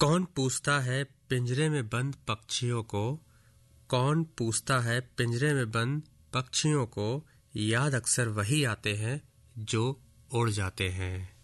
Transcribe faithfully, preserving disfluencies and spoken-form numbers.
कौन पूछता है पिंजरे में बंद पक्षियों को, कौन पूछता है पिंजरे में बंद पक्षियों को, याद अक्सर वही आते हैं जो उड़ जाते हैं।